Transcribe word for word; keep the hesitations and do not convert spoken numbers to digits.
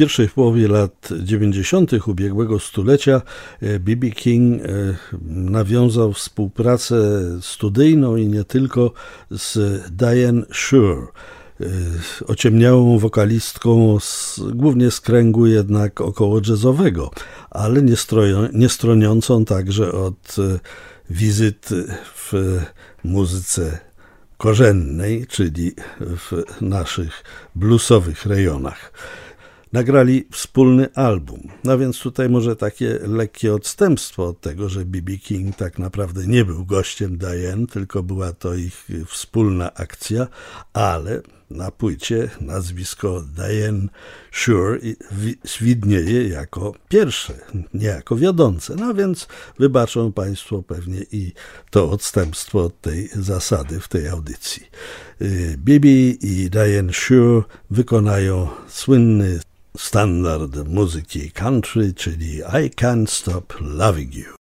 pierwszej połowie lat dziewięćdziesiątych ubiegłego stulecia B B King nawiązał współpracę studyjną i nie tylko z Diane Shure, ociemniałą wokalistką z, głównie z kręgu jednak około jazzowego, ale nie, stroją, nie stroniącą także od wizyt w muzyce korzennej, czyli w naszych bluesowych rejonach. Nagrali wspólny album. No więc tutaj może takie lekkie odstępstwo od tego, że B B King tak naprawdę nie był gościem Diane, tylko była to ich wspólna akcja, ale na płycie nazwisko Diane Shure widnieje jako pierwsze, nie jako wiodące. No więc wybaczą Państwo pewnie i to odstępstwo od tej zasady w tej audycji. B B i Diane Shure wykonają słynny standard muzyki country, czyli I Can't Stop Loving You.